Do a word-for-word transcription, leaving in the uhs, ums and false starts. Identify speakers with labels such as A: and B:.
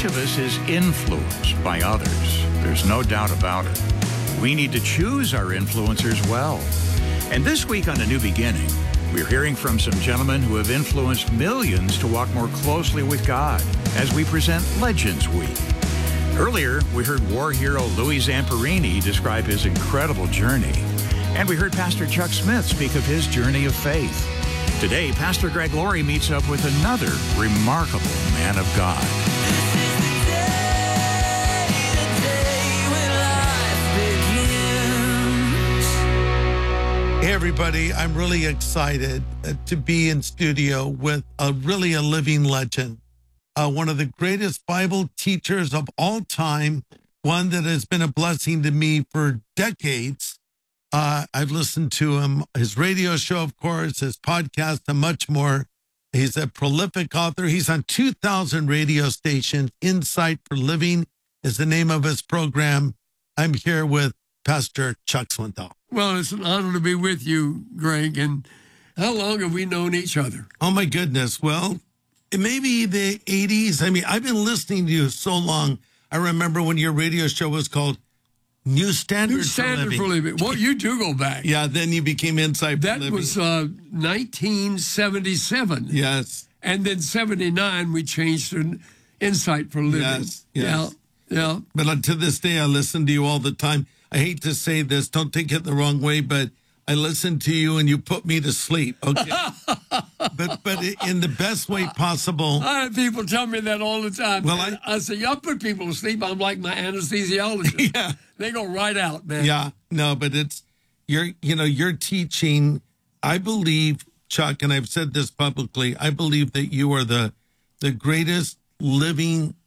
A: Each of us is influenced by others. There's no doubt about it. We need to choose our influencers well. And this week on A New Beginning, we're hearing from some gentlemen who have influenced millions to walk more closely with God as we present Legends Week. Earlier, we heard war hero Louis Zamperini describe his incredible journey. And we heard Pastor Chuck Smith speak of his journey of faith. Today, Pastor Greg Laurie meets up with another remarkable man of God.
B: Hey everybody, I'm really excited to be in studio with a really a living legend, uh, one of the greatest Bible teachers of all time, one that has been a blessing to me for decades. Uh, I've listened to him, his radio show, of course, his podcast, and much more. He's a prolific author. He's on two thousand radio stations. Insight for Living is the name of his program. I'm here with Pastor Chuck Swindoll.
C: Well, it's an honor to be with you, Greg. And how long have we known each other?
B: Oh, my goodness. Well, maybe the eighties. I mean, I've been listening to you so long. I remember when your radio show was called New Standard,
C: New Standard
B: for Living.
C: for Living. Well, you do go back.
B: Yeah, then you became Insight for
C: That
B: Living.
C: was uh, nineteen seventy-seven.
B: Yes.
C: And then seventy-nine, we changed to Insight for Living.
B: Yes, yes.
C: Yeah, yeah.
B: But uh, to this day, I listen to you all the time. I hate to say this, don't take it the wrong way, but I listen to you and you put me to sleep, okay? but but in the best way possible.
C: I have people tell me that all the time.
B: Well, I,
C: I say, y'all put people to sleep. I'm like my anesthesiologist.
B: Yeah.
C: They go right out, man.
B: Yeah, no, but it's, you're, you know, you're teaching, I believe, Chuck, and I've said this publicly, I believe that you are the the greatest living